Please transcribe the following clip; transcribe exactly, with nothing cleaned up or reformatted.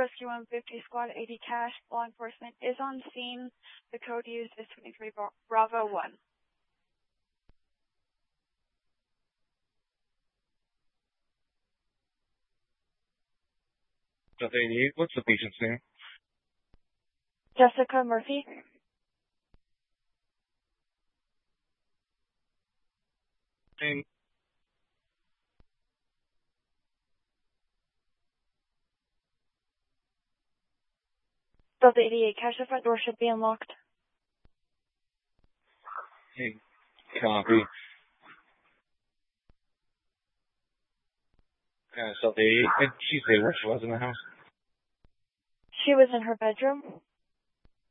Rescue one fifty, Squad eighty Cash, law enforcement is on scene. The code used is twenty-three Bravo one. Delta eighty-eight, what's the patient's name? Jessica Murphy. Name. Delta eighty-eight, Cash, the front door should be unlocked. Hey, copy. Uh, Delta eighty-eight, did she say where she was in the house? She was in her bedroom.